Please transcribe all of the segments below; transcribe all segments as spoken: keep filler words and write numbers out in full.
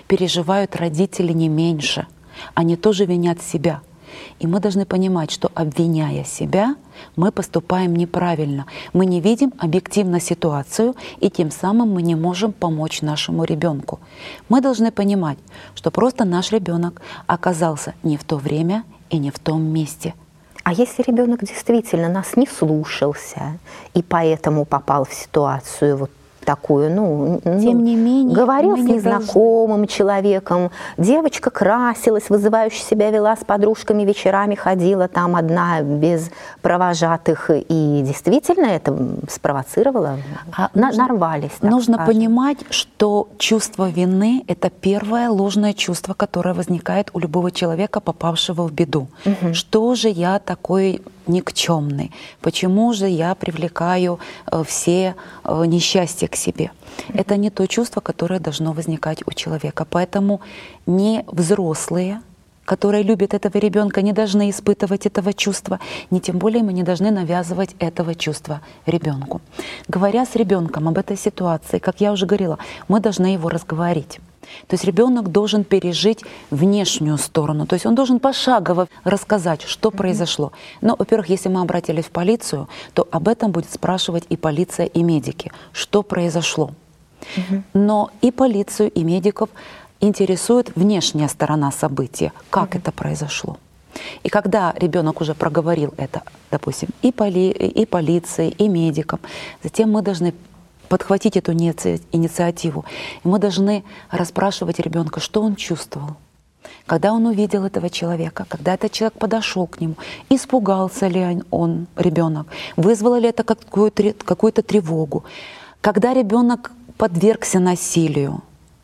переживают родители не меньше. Они тоже винят себя. И мы должны понимать, что, обвиняя себя, мы поступаем неправильно. Мы не видим объективно ситуацию, и тем самым мы не можем помочь нашему ребенку. Мы должны понимать, что просто наш ребенок оказался не в то время и не в том месте. А если ребенок действительно нас не слушался и поэтому попал в ситуацию вот такую, ну, Тем не менее, говорил с мы не незнакомым человеком, девочка красилась, вызывающе себя вела, с подружками вечерами ходила там одна, без провожатых, и действительно это спровоцировало, а на, нужно, нарвались. Так нужно скажем. понимать, что чувство вины — это первое ложное чувство, которое возникает у любого человека, попавшего в беду. Угу. Что же я такой никчемный? Почему же я привлекаю э, все э, несчастья к себе? Это не то чувство, которое должно возникать у человека. Поэтому не взрослые, которые любят этого ребенка, не должны испытывать этого чувства, ни тем более мы не должны навязывать этого чувства ребенку. Говоря с ребенком об этой ситуации, как я уже говорила, мы должны его разговорить. То есть ребенок должен пережить внешнюю сторону, то есть он должен пошагово рассказать, что mm-hmm. произошло. Но, во-первых, если мы обратились в полицию, то об этом будет спрашивать и полиция, и медики, что произошло. Mm-hmm. Но и полицию, и медиков интересует внешняя сторона события, как mm-hmm. это произошло. И когда ребенок уже проговорил это, допустим, и, поли, и полиции, и медикам, затем мы должны подхватить эту инициативу. И мы должны расспрашивать ребенка, что он чувствовал, когда он увидел этого человека, когда этот человек подошел к нему, испугался ли он, ребенок, вызвало ли это какую-то, какую-то тревогу, когда ребенок подвергся насилию,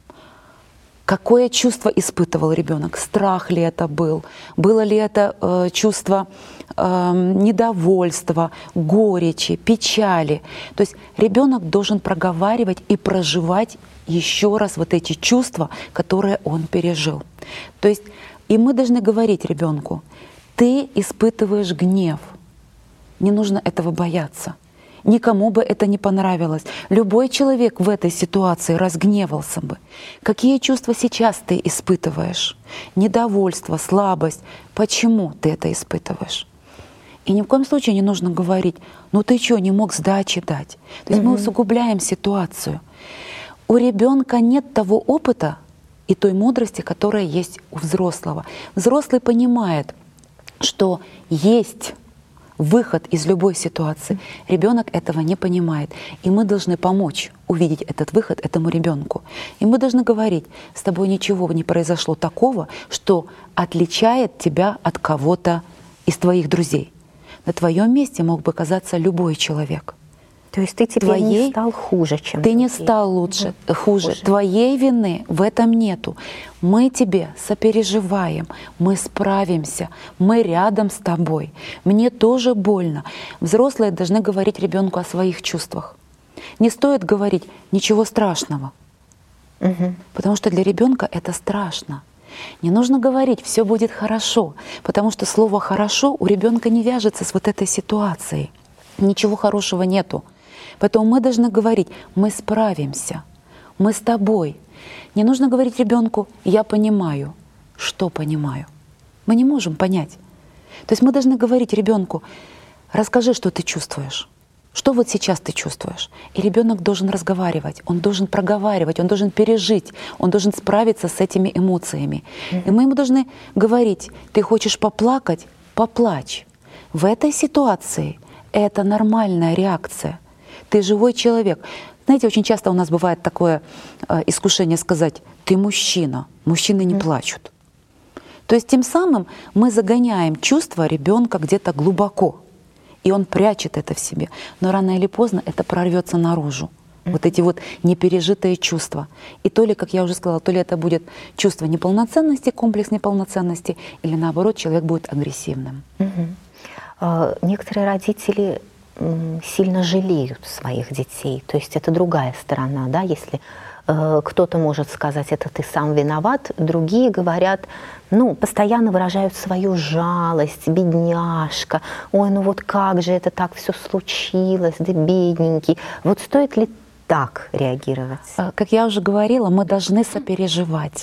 какое чувство испытывал ребенок, страх ли это был, было ли это э, чувство э, недовольства, горечи, печали. То есть ребенок должен проговаривать и проживать еще раз вот эти чувства, которые он пережил. То есть и мы должны говорить ребенку: ты испытываешь гнев, не нужно этого бояться. Никому бы это не понравилось. Любой человек в этой ситуации разгневался бы. Какие чувства сейчас ты испытываешь? Недовольство, слабость. Почему ты это испытываешь? И ни в коем случае не нужно говорить: ну ты что, не мог сдачи дать? То есть mm-hmm. мы усугубляем ситуацию. У ребенка нет того опыта и той мудрости, которая есть у взрослого. Взрослый понимает, что есть выход из любой ситуации. Ребенок этого не понимает. И мы должны помочь увидеть этот выход этому ребенку. И мы должны говорить: с тобой ничего не произошло такого, что отличает тебя от кого-то из твоих друзей. На твоем месте мог бы оказаться любой человек. То есть ты теперь Твоей... не стал хуже, чем Ты другие. не стал лучше, да. хуже. хуже. Твоей вины в этом нету. Мы тебе сопереживаем, мы справимся, мы рядом с тобой. Мне тоже больно. Взрослые должны говорить ребенку о своих чувствах. Не стоит говорить ничего страшного, угу. потому что для ребенка это страшно. Не нужно говорить все будет хорошо, потому что слово хорошо у ребенка не вяжется с вот этой ситуацией. Ничего хорошего нету. Поэтому мы должны говорить: мы справимся, мы с тобой. Не нужно говорить ребенку: я понимаю. Что понимаю? Мы не можем понять. То есть мы должны говорить ребенку: расскажи, что ты чувствуешь. Что вот сейчас ты чувствуешь? И ребенок должен разговаривать, он должен проговаривать, он должен пережить, он должен справиться с этими эмоциями. Mm-hmm. И мы ему должны говорить: ты хочешь поплакать? Поплачь. В этой ситуации это нормальная реакция. Ты живой человек. Знаете, очень часто у нас бывает такое э, искушение сказать: ты мужчина, мужчины не mm. плачут. То есть тем самым мы загоняем чувства ребенка где-то глубоко, и он прячет это в себе. Но рано или поздно это прорвется наружу. Mm. Вот эти вот непережитые чувства. И то ли, как я уже сказала, то ли это будет чувство неполноценности, комплекс неполноценности, или наоборот, человек будет агрессивным. Mm-hmm. Uh, некоторые родители сильно жалеют своих детей. То есть это другая сторона, да, если э, кто-то может сказать: это ты сам виноват, другие говорят, ну, постоянно выражают свою жалость: бедняжка, ой, ну вот как же это так все случилось, да бедненький. Вот стоит ли так реагировать? Как я уже говорила, мы должны сопереживать.